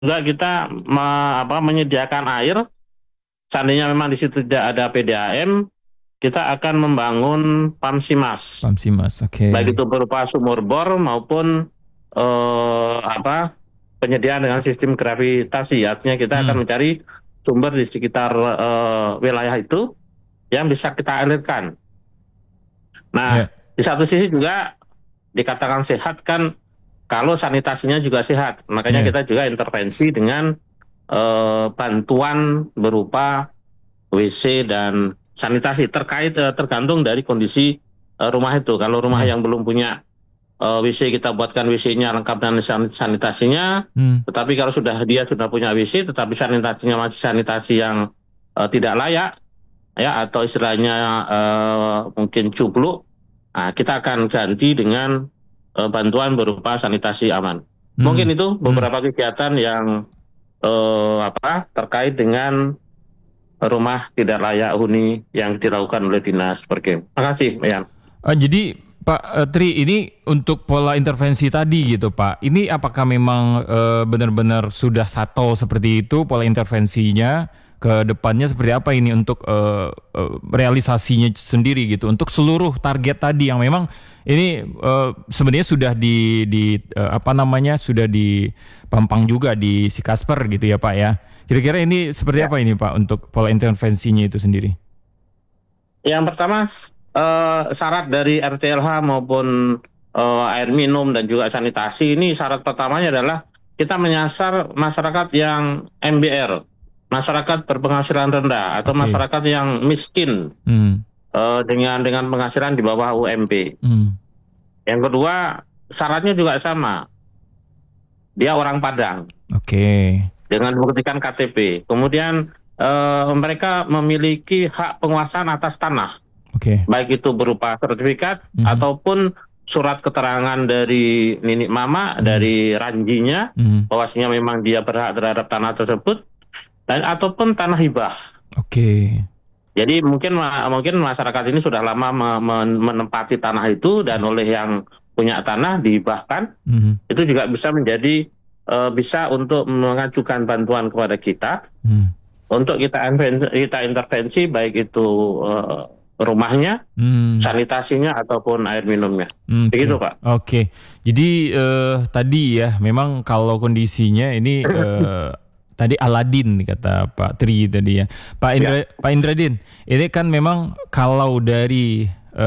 Enggak, kita menyediakan air. Seandainya memang di situ tidak ada PDAM, kita akan membangun PAMSIMAS, Paham sih Mas. baik Oke. itu berupa sumur bor maupun penyediaan dengan sistem gravitasi. Artinya kita Hmm. akan mencari sumber di sekitar wilayah itu yang bisa kita alirkan. Nah, Ya. di satu sisi juga dikatakan sehat kan kalau sanitasinya juga sehat. Makanya Ya. kita juga intervensi dengan bantuan berupa WC dan sanitasi terkait tergantung dari kondisi rumah itu. Kalau rumah Ya. yang belum punya WC, kita buatkan WC-nya lengkap dan sanitasinya. Hmm. Tetapi kalau dia sudah punya WC tetapi sanitasinya masih sanitasi yang tidak layak ya, atau istilahnya mungkin cupluk, nah, kita akan ganti dengan bantuan berupa sanitasi aman. Hmm. Mungkin itu Hmm. beberapa kegiatan yang terkait dengan rumah tidak layak huni yang dilakukan oleh dinas Perkim. Terima kasih, Yan. Jadi Pak Tri, ini untuk pola intervensi tadi gitu Pak. Ini apakah memang benar-benar sudah satu seperti itu pola intervensinya, ke depannya seperti apa ini untuk realisasinya sendiri gitu untuk seluruh target tadi yang memang ini sebenarnya sudah apa namanya, sudah dipampang juga di si Kasper gitu ya Pak ya. Kira-kira ini seperti Ya. apa ini Pak untuk pola intervensinya itu sendiri? Yang pertama, syarat dari RTLH maupun air minum dan juga sanitasi ini, syarat pertamanya adalah kita menyasar masyarakat yang MBR, masyarakat berpenghasilan rendah atau Oke. masyarakat yang miskin Hmm. dengan penghasilan di bawah UMP. Hmm. Yang kedua, syaratnya juga sama, dia orang Padang Oke. dengan membuktikan KTP. Kemudian mereka memiliki hak penguasaan atas tanah, Oke. baik itu berupa sertifikat Mhm. ataupun surat keterangan dari ninik mama, Mhm. dari ranjinya, Mhm. bahwasanya memang dia berhak terhadap tanah tersebut, dan ataupun tanah hibah. Oke. Jadi mungkin masyarakat ini sudah lama menempati tanah itu dan oleh yang punya tanah dihibahkan, Mhm. itu juga bisa menjadi bisa untuk mengajukan bantuan kepada kita Mhm. untuk kita intervensi baik itu eh, rumahnya, Mmm. sanitasinya ataupun air minumnya. Begitu, Oke. Pak. Oke. Jadi, tadi ya memang kalau kondisinya ini, tadi Aladin kata Pak Tri tadi ya. Ya. Pak Indradin, ini kan memang kalau dari,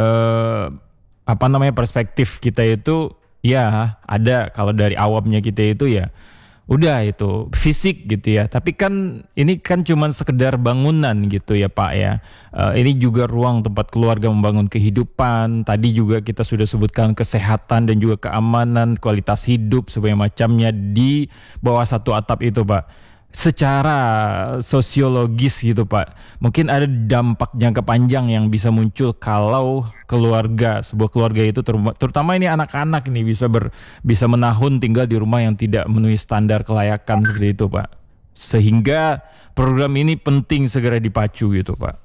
apa namanya, perspektif kita itu, ya ada kalau dari awamnya kita itu ya udah itu fisik gitu ya. Tapi kan ini kan cuman sekedar bangunan gitu ya Pak ya. Ini juga ruang tempat keluarga membangun kehidupan. Tadi juga kita sudah sebutkan kesehatan dan juga keamanan, kualitas hidup sebagai macamnya di bawah satu atap itu Pak. Secara sosiologis gitu Pak, mungkin ada dampak jangka panjang yang bisa muncul kalau keluarga, sebuah keluarga itu terutama ini anak-anak ini bisa menahun tinggal di rumah yang tidak memenuhi standar kelayakan seperti itu Pak. Sehingga program ini penting segera dipacu gitu Pak.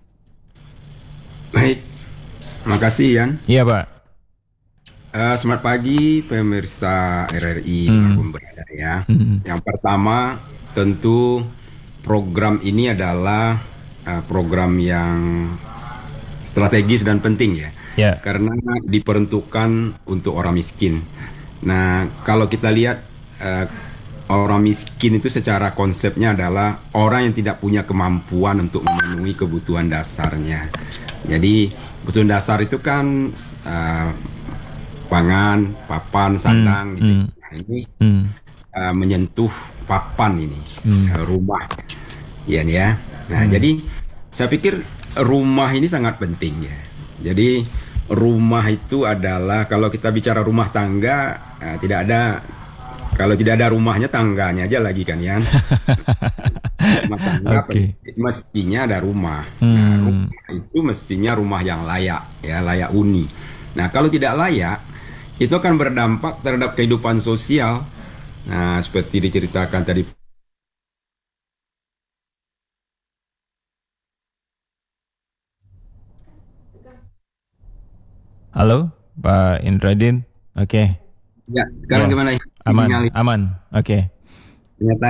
Baik, makasih Yan. Iya Pak. Selamat pagi pemirsa RRI Hmm. dimanapun berada ya. Hmm. Yang pertama tentu program ini adalah program yang strategis dan penting ya. Ya. Karena diperuntukkan untuk orang miskin. Nah, kalau kita lihat eh, orang miskin itu secara konsepnya adalah orang yang tidak punya kemampuan untuk memenuhi kebutuhan dasarnya. Jadi kebutuhan dasar itu kan eh, pangan, papan, Hmm. sandang gitu. Hmm. Nah, ini Hmm. menyentuh papan ini, Hmm. rumah, ya nih ya. Nah, Hmm. jadi saya pikir rumah ini sangat penting ya. Jadi rumah itu adalah kalau kita bicara rumah tangga, tidak ada kalau tidak ada rumahnya tangganya aja lagi kan ya. Rumah tangga Oke. mestinya ada rumah. Nah, Hmm. rumah itu mestinya rumah yang layak ya, layak huni. Nah, kalau tidak layak itu akan berdampak terhadap kehidupan sosial. Nah, seperti diceritakan tadi. Halo, Pak Indradin. Oke. Ya, sekarang Ya, gimana aman, sinyal? aman. Oke. Ternyata